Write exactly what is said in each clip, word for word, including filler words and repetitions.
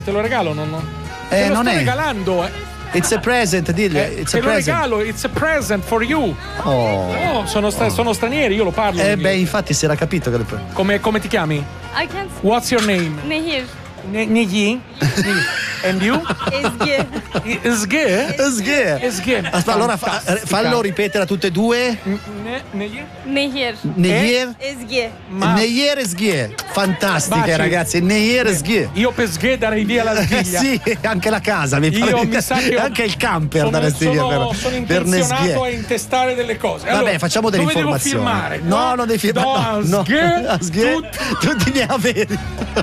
Te lo regalo, nonno? Eh, Te lo non sto è. regalando, eh. It's a present, dillo. Eh, It's te a lo present. regalo, it's a present for you. Oh. Oh, sono, sta- sono stranieri, io lo parlo. Eh inglese. beh, infatti si era capito che le... Come, come ti chiami? I can't. What's your name? Nehir. Ne- Negi? And you? Ezgi. Sghe? Sghe. Sghe. Aspetta, allora fa- Fantastica. fallo ripetere a tutte e due. Ne- Negi? Nehir. Neyer. Ezgi. Ma Neyer e Sghie. Fantastica, Baci. ragazzi. Neyer e Sghie. io per Sghe darei via la Eh, sghiglia. sì, anche la casa mi pare. Io mi sa che ho- anche il camper sono, da Restiglia sono, per, sono per intenzionato Nesghie. a intestare delle cose. Vabbè, Allora, facciamo delle dove informazioni. devo firmare? No, Qua? non devi firmare. Do No, a no. Sghe A Sghie, tutti- tutti i miei averi.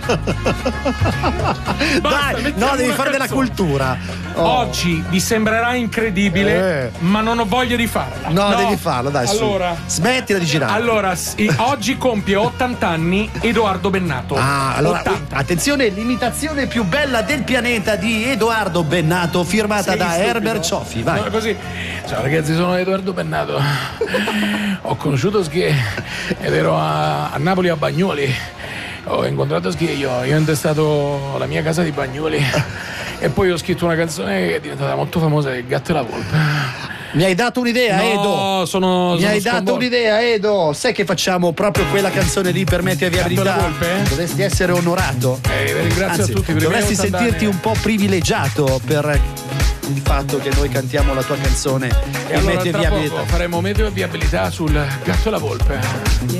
Basta, Dai, mettiamo no, devi una fare della canzone. cultura. Oh. Oggi vi sembrerà incredibile, Eh. ma non ho voglia di farla. No, devi farlo, dai. su. Allora, Smettila di girare. allora sì, oggi compie ottanta anni Edoardo Bennato. Ah, allora, ottanta. attenzione, l'imitazione più bella del pianeta di Edoardo Bennato, firmata Sei da stupido. Herbert Cioffi. Vai. No, così. Ciao ragazzi, sono Edoardo Bennato. Ho conosciuto Sghe ed ero a, a Napoli a Bagnoli. Ho incontrato Sghe, io, io ho intestato la mia casa di Bagnoli e poi ho scritto una canzone che è diventata molto famosa, Il gatto e la volpe. Mi hai dato un'idea, No, Edo. sono Mi sono hai dato sconvolto. un'idea, Edo. Sai che facciamo proprio quella canzone lì per mettere viabilità? Gatto e la volpe? Dovresti essere onorato. Eh, vi ringrazio Anzi, a tutti per i dovresti miei ottanta sentirti anni. un po' privilegiato per il fatto che noi cantiamo la tua canzone E e allora metti tra viabilità. poco faremo meteo e viabilità sul gatto e la volpe.